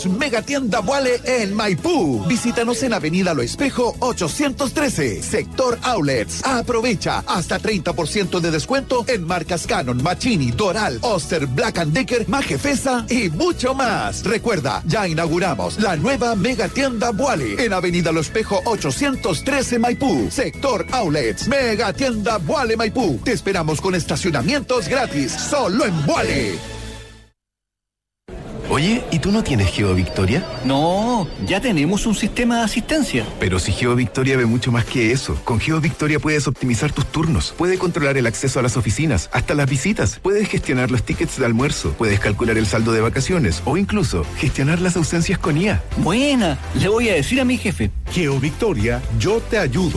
Mega tienda Vuale en Maipú. Visítanos en Avenida Lo Espejo 813, Sector Outlets. Aprovecha hasta 30% de descuento en marcas Canon, Machini, Doral, Oster, Black & Decker, Majefesa y mucho más. Recuerda, ya inauguramos la nueva Mega tienda Vuale en Avenida Lo Espejo 813 Maipú, Sector Outlets. Mega tienda Vuale Maipú. Te esperamos con estacionamientos gratis, solo en Vuale. Oye, ¿y tú no tienes GeoVictoria? No, ya tenemos un sistema de asistencia. Pero si GeoVictoria ve mucho más que eso. Con GeoVictoria puedes optimizar tus turnos, puedes controlar el acceso a las oficinas, hasta las visitas, puedes gestionar los tickets de almuerzo, puedes calcular el saldo de vacaciones o incluso gestionar las ausencias con IA. Buena, le voy a decir a mi jefe. GeoVictoria, yo te ayudo.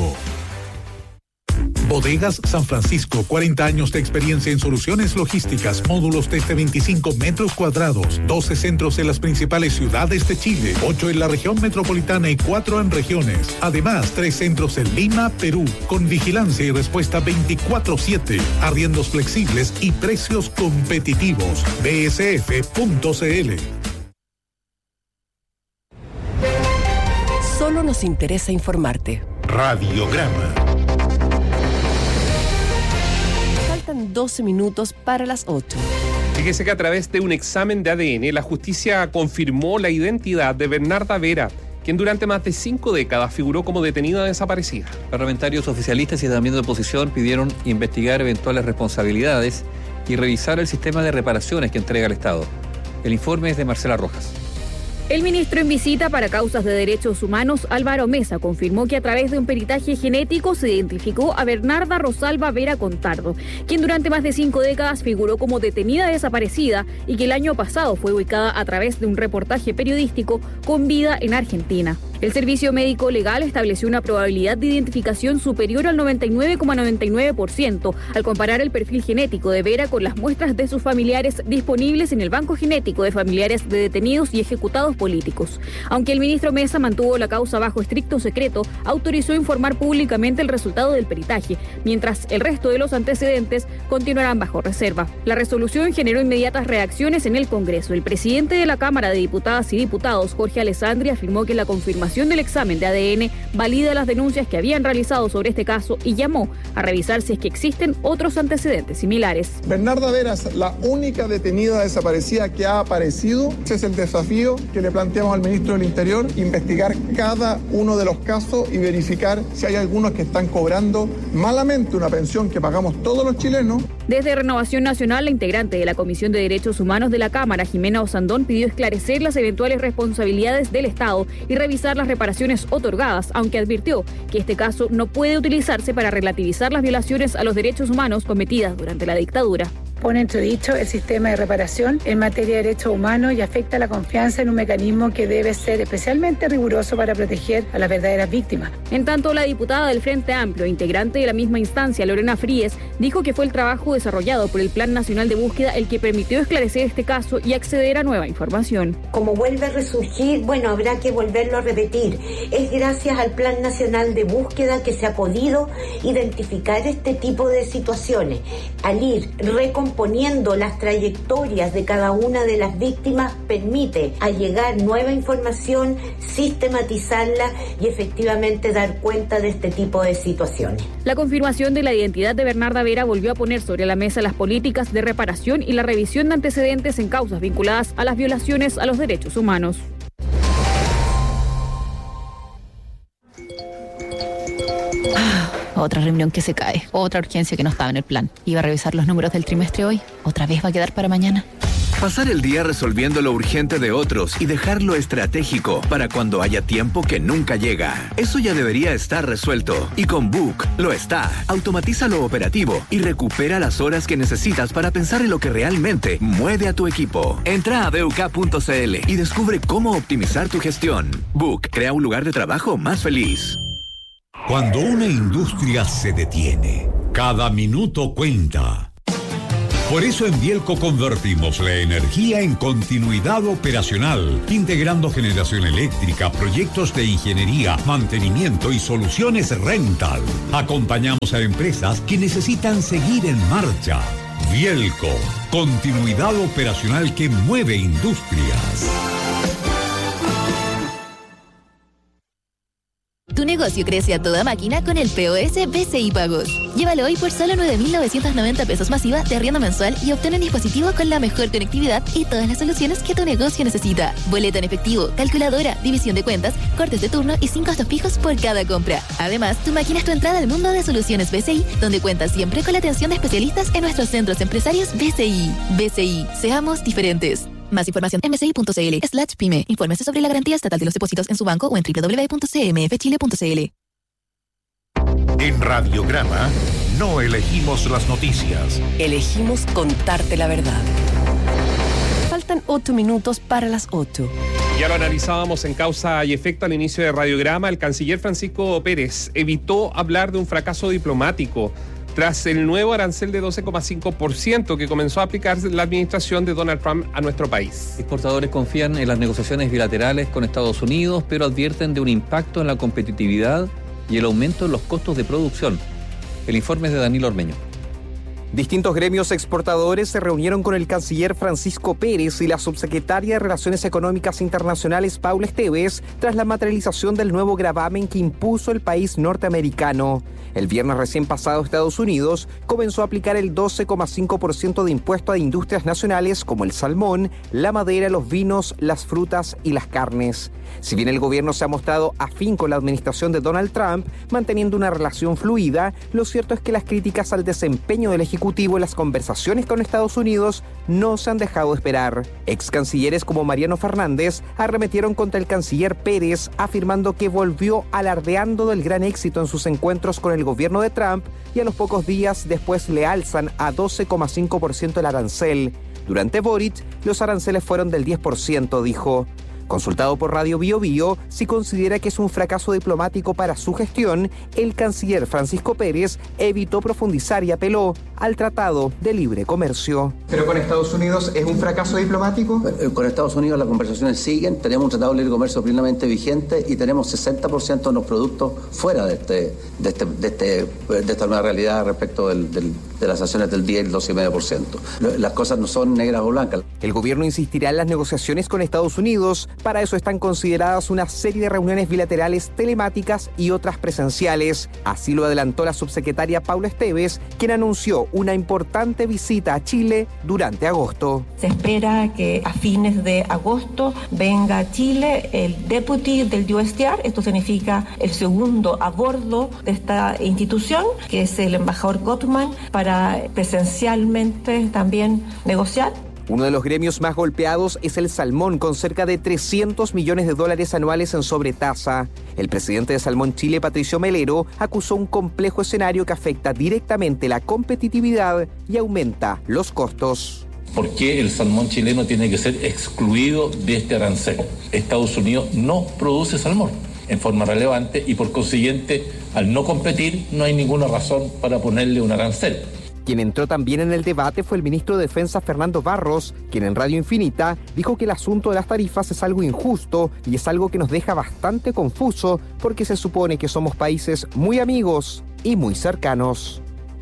Bodegas San Francisco, 40 años de experiencia en soluciones logísticas, módulos desde 25 metros cuadrados, 12 centros en las principales ciudades de Chile, 8 en la región metropolitana y 4 en regiones. Además, 3 centros en Lima, Perú, con vigilancia y respuesta 24/7, arriendos flexibles y precios competitivos. bsf.cl. Solo nos interesa informarte. Radiograma. Faltan 12 minutos para las 8. Fíjese que a través de un examen de ADN, la justicia confirmó la identidad de Bernarda Vera, quien durante más de 5 décadas figuró como detenida desaparecida. Parlamentarios oficialistas y también de oposición pidieron investigar eventuales responsabilidades y revisar el sistema de reparaciones que entrega el Estado. El informe es de Marcela Rojas. El ministro en visita para causas de derechos humanos, Álvaro Mesa, confirmó que a través de un peritaje genético se identificó a Bernarda Rosalba Vera Contardo, quien durante más de 5 décadas figuró como detenida desaparecida y que el año pasado fue ubicada a través de un reportaje periodístico con vida en Argentina. El Servicio Médico Legal estableció una probabilidad de identificación superior al 99,99% al comparar el perfil genético de Vera con las muestras de sus familiares disponibles en el Banco Genético de Familiares de Detenidos y Ejecutados Políticos. Aunque el ministro Mesa mantuvo la causa bajo estricto secreto, autorizó informar públicamente el resultado del peritaje, mientras el resto de los antecedentes continuarán bajo reserva. La resolución generó inmediatas reacciones en el Congreso. El presidente de la Cámara de Diputadas y Diputados, Jorge Alessandri, afirmó que la confirmación del examen de ADN valida las denuncias que habían realizado sobre este caso y llamó a revisar si es que existen otros antecedentes similares. Bernarda Vera es la única detenida desaparecida que ha aparecido. Ese es el desafío que le planteamos al ministro del Interior, investigar cada uno de los casos y verificar si hay algunos que están cobrando malamente una pensión que pagamos todos los chilenos. Desde Renovación Nacional, la integrante de la Comisión de Derechos Humanos de la Cámara, Jimena Osandón, pidió esclarecer las eventuales responsabilidades del Estado y revisar las reparaciones otorgadas, aunque advirtió que este caso no puede utilizarse para relativizar las violaciones a los derechos humanos cometidas durante la dictadura. Pone entredicho el sistema de reparación en materia de derechos humanos y afecta la confianza en un mecanismo que debe ser especialmente riguroso para proteger a las verdaderas víctimas. En tanto, la diputada del Frente Amplio, integrante de la misma instancia, Lorena Fríes, dijo que fue el trabajo desarrollado por el Plan Nacional de Búsqueda el que permitió esclarecer este caso y acceder a nueva información. Como vuelve a resurgir, bueno, habrá que volverlo a repetir. Es gracias al Plan Nacional de Búsqueda que se ha podido identificar este tipo de situaciones. Al ir recomponiendo las trayectorias de cada una de las víctimas, permite allegar nueva información, sistematizarla y efectivamente dar cuenta de este tipo de situaciones. La confirmación de la identidad de Bernarda Vera volvió a poner sobre la mesa las políticas de reparación y la revisión de antecedentes en causas vinculadas a las violaciones a los derechos humanos. Otra reunión que se cae, otra urgencia que no estaba en el plan. Iba a revisar los números del trimestre hoy, otra vez va a quedar para mañana. Pasar el día resolviendo lo urgente de otros y dejar lo estratégico para cuando haya tiempo que nunca llega. Eso ya debería estar resuelto. Y con Book lo está. Automatiza lo operativo y recupera las horas que necesitas para pensar en lo que realmente mueve a tu equipo. Entra a BUK.cl y descubre cómo optimizar tu gestión. Book crea un lugar de trabajo más feliz. Cuando una industria se detiene, cada minuto cuenta. Por eso en Bielco convertimos la energía en continuidad operacional, integrando generación eléctrica, proyectos de ingeniería, mantenimiento y soluciones rental. Acompañamos a empresas que necesitan seguir en marcha. Bielco, continuidad operacional que mueve industrias. Tu negocio crece a toda máquina con el POS BCI Pagos. Llévalo hoy por solo 9.990 pesos masiva de arriendo mensual y obtén un dispositivo con la mejor conectividad y todas las soluciones que tu negocio necesita. Boleta en efectivo, calculadora, división de cuentas, cortes de turno y 5 gastos fijos por cada compra. Además, tu máquina es tu entrada al mundo de soluciones BCI, donde cuentas siempre con la atención de especialistas en nuestros centros empresarios BCI. BCI, seamos diferentes. Más información en mci.cl/pyme. Infórmese sobre la garantía estatal de los depósitos en su banco o en www.cmfchile.cl. En Radiograma no elegimos las noticias. Elegimos contarte la verdad. Faltan 8 minutos para las 8. Ya lo analizábamos en Causa y Efecto al inicio de Radiograma. El canciller Francisco Pérez evitó hablar de un fracaso diplomático tras el nuevo arancel de 12,5% que comenzó a aplicar la administración de Donald Trump a nuestro país. Exportadores confían en las negociaciones bilaterales con Estados Unidos, pero advierten de un impacto en la competitividad y el aumento en los costos de producción. El informe es de Danilo Ormeño. Distintos gremios exportadores se reunieron con el canciller Francisco Pérez y la subsecretaria de Relaciones Económicas Internacionales Paula Esteves tras la materialización del nuevo gravamen que impuso el país norteamericano. El viernes recién pasado, Estados Unidos comenzó a aplicar el 12,5% de impuesto a industrias nacionales como el salmón, la madera, los vinos, las frutas y las carnes. Si bien el gobierno se ha mostrado afín con la administración de Donald Trump, manteniendo una relación fluida, lo cierto es que las críticas al desempeño del Ejecutivo en las conversaciones con Estados Unidos no se han dejado de esperar. Ex cancilleres como Mariano Fernández arremetieron contra el canciller Pérez, afirmando que volvió alardeando del gran éxito en sus encuentros con el gobierno de Trump y a los pocos días después le alzan a 12,5% el arancel. Durante Boric, los aranceles fueron del 10%, dijo. Consultado por Radio Bio Bio, si considera que es un fracaso diplomático para su gestión, el canciller Francisco Pérez evitó profundizar y apeló al Tratado de Libre Comercio. ¿Pero con Estados Unidos es un fracaso diplomático? Con Estados Unidos las conversaciones siguen, tenemos un Tratado de Libre Comercio plenamente vigente y tenemos 60% de los productos fuera de esta nueva realidad respecto de las sanciones del 10 y el 12,5%. Las cosas no son negras o blancas. El gobierno insistirá en las negociaciones con Estados Unidos. Para eso están consideradas una serie de reuniones bilaterales telemáticas y otras presenciales. Así lo adelantó la subsecretaria Paula Esteves, quien anunció una importante visita a Chile durante agosto. Se espera que a fines de agosto venga a Chile el deputy del USTR, esto significa el segundo a bordo de esta institución, que es el embajador Gottman, para presencialmente también negociar. Uno de los gremios más golpeados es el salmón, con cerca de $300 millones anuales en sobretasa. El presidente de Salmón Chile, Patricio Melero, acusó un complejo escenario que afecta directamente la competitividad y aumenta los costos. ¿Por qué el salmón chileno tiene que ser excluido de este arancel? Estados Unidos no produce salmón en forma relevante y por consiguiente, al no competir, no hay ninguna razón para ponerle un arancel. Quien entró también en el debate fue el ministro de Defensa Fernando Barros, quien en Radio Infinita dijo que el asunto de las tarifas es algo injusto y es algo que nos deja bastante confuso porque se supone que somos países muy amigos y muy cercanos.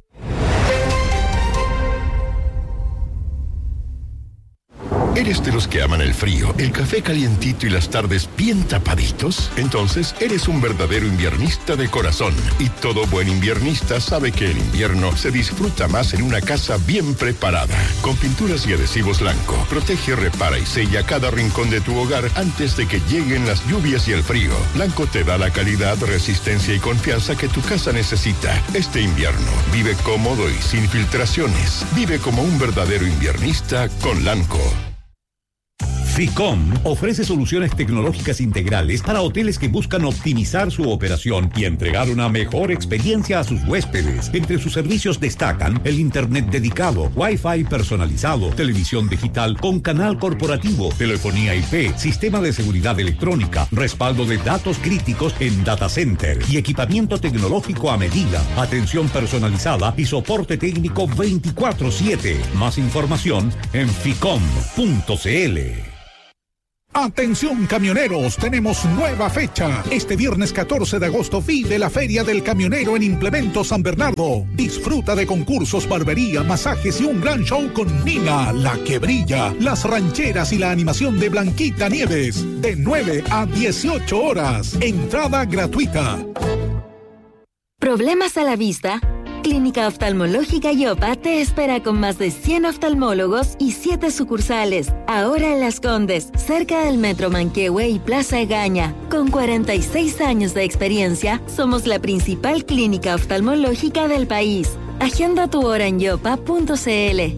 ¿Eres de los que aman el frío, el café calientito y las tardes bien tapaditos? Entonces, eres un verdadero inviernista de corazón. Y todo buen inviernista sabe que el invierno se disfruta más en una casa bien preparada. Con pinturas y adhesivos Lanco, protege, repara y sella cada rincón de tu hogar antes de que lleguen las lluvias y el frío. Lanco te da la calidad, resistencia y confianza que tu casa necesita. Este invierno, vive cómodo y sin filtraciones. Vive como un verdadero inviernista con Lanco. FICOM ofrece soluciones tecnológicas integrales para hoteles que buscan optimizar su operación y entregar una mejor experiencia a sus huéspedes. Entre sus servicios destacan el internet dedicado, Wi-Fi personalizado, televisión digital con canal corporativo, telefonía IP, sistema de seguridad electrónica, respaldo de datos críticos en data center y equipamiento tecnológico a medida, atención personalizada y soporte técnico 24/7. Más información en ficom.cl. Atención camioneros, tenemos nueva fecha. Este viernes 14 de agosto vive la Feria del Camionero en Implemento San Bernardo. Disfruta de concursos, barbería, masajes y un gran show con Nina, la que brilla, las rancheras y la animación de Blanquita Nieves. De 9 a 18 horas. Entrada gratuita. ¿Problemas a la vista? Clínica Oftalmológica Yopa te espera con más de 100 oftalmólogos y 7 sucursales. Ahora en Las Condes, cerca del Metro Manquehue y Plaza Egaña. Con 46 años de experiencia, somos la principal clínica oftalmológica del país. Agenda tu hora en yopa.cl.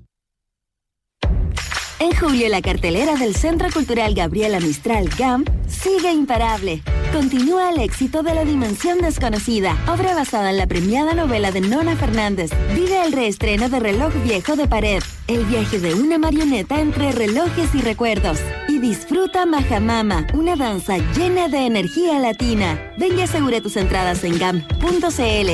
En julio, la cartelera del Centro Cultural Gabriela Mistral GAM sigue imparable. Continúa el éxito de La Dimensión Desconocida, obra basada en la premiada novela de Nona Fernández. Vive el reestreno de Reloj Viejo de Pared, el viaje de una marioneta entre relojes y recuerdos. Y disfruta Majamama, una danza llena de energía latina. Ven y asegura tus entradas en gam.cl.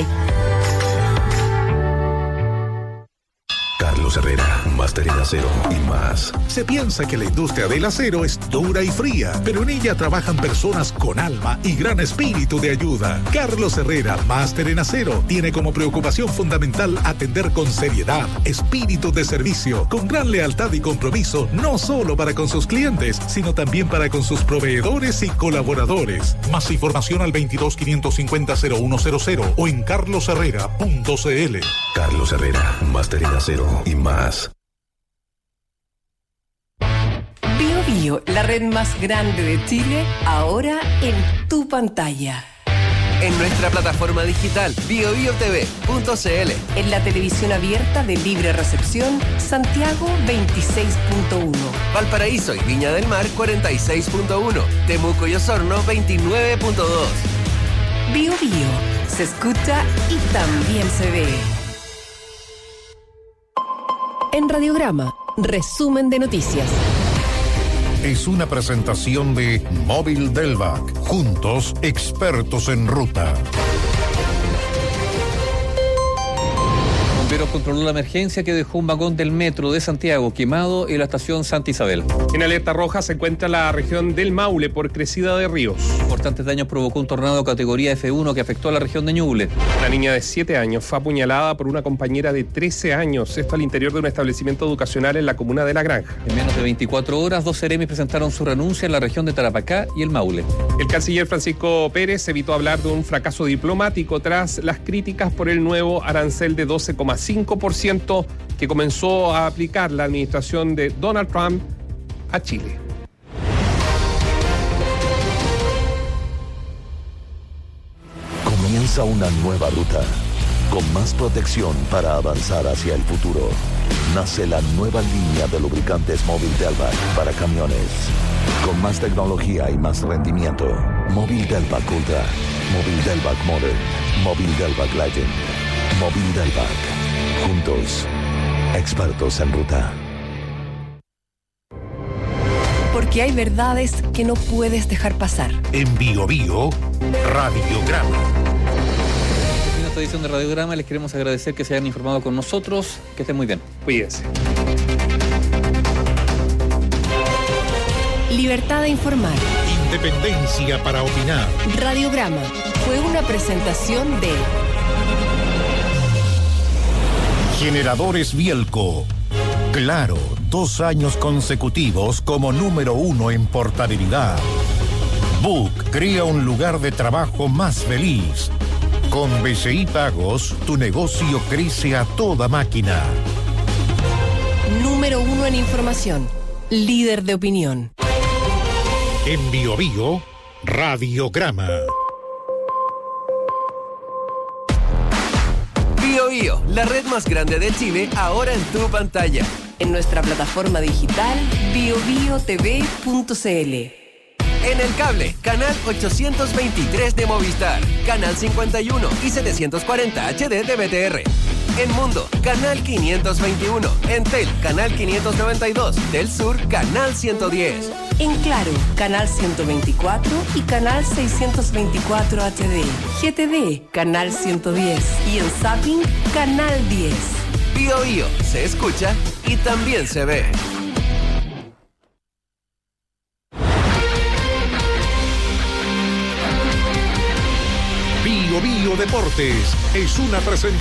Carlos Herrera, máster en acero y más. Se piensa que la industria del acero es dura y fría, pero en ella trabajan personas con alma y gran espíritu de ayuda. Carlos Herrera, máster en acero, tiene como preocupación fundamental atender con seriedad, espíritu de servicio, con gran lealtad y compromiso, no solo para con sus clientes, sino también para con sus proveedores y colaboradores. Más información al 22-550-0100 o en carlosherrera.cl. Carlos Herrera, máster en acero y más. Bio Bio, la red más grande de Chile, ahora en tu pantalla. En nuestra plataforma digital biobiotv.cl. En la televisión abierta de libre recepción, Santiago 26.1. Valparaíso y Viña del Mar 46.1. Temuco y Osorno 29.2. Bio Bio, se escucha y también se ve. En Radiograma, resumen de noticias. Es una presentación de Móvil Delvac. Juntos, expertos en ruta. Bomberos controló la emergencia que dejó un vagón del metro de Santiago quemado en la estación Santa Isabel. En alerta roja se encuentra la región del Maule por crecida de ríos. Importantes daños provocó un tornado categoría F1 que afectó a la región de Ñuble. Una niña de 7 años fue apuñalada por una compañera de 13 años. Esto al interior de un establecimiento educacional en la comuna de La Granja. En menos de 24 horas, 2 seremis presentaron su renuncia en la región de Tarapacá y el Maule. El canciller Francisco Pérez evitó hablar de un fracaso diplomático tras las críticas por el nuevo arancel de 12,5% que comenzó a aplicar la administración de Donald Trump a Chile. Comienza una nueva ruta, con más protección para avanzar hacia el futuro. Nace la nueva línea de lubricantes Móvil Delvac para camiones. Con más tecnología y más rendimiento. Móvil Delvac Ultra, Móvil Delvac Modern, Móvil Delvac Legend, Móvil Delvac. Juntos, expertos en ruta. Porque hay verdades que no puedes dejar pasar. En Bio Bio, Radiograma. En esta edición de Radiograma les queremos agradecer que se hayan informado con nosotros. Que estén muy bien. Cuídense. Libertad de informar. Independencia para opinar. Radiograma fue una presentación de Generadores Bielco. Claro, 2 años consecutivos como número 1 en portabilidad. Book crea un lugar de trabajo más feliz. Con BCI Pagos, tu negocio crece a toda máquina. Número 1 en información. Líder de opinión. En Bio Bio, Radiograma. Bio Bio, la red más grande de Chile, ahora en tu pantalla. En nuestra plataforma digital biobiotv.cl. En el cable, canal 823 de Movistar, canal 51 y 740 HD de BTR. En Mundo, canal 521. En Tel, canal 592. Del Sur, canal 110. En Claro, canal 124 y canal 624 HD. GTD, canal 110. Y en Zapping, canal 10. Bio Bio, se escucha y también se ve. Bio Bio Deportes es una presentación